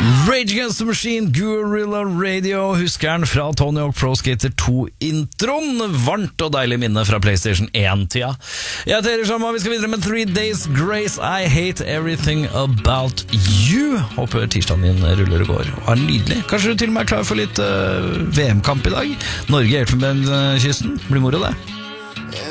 Rage Against the Machine, Guerrilla Radio. Husker den fra Tony Hawk Pro Skater 2-introen. Varmt og deilig minne fra PlayStation 1-tida. Jeg heter Erik Shamma, vi skal videre med 3 Days Grace. I Hate Everything About You. Håper tirsdagen din ruller og går og er nydelig. Kanskje du til og med er klar for litt VM-kamp i dag. Norge, Elfenbenskysten. Blir moro det.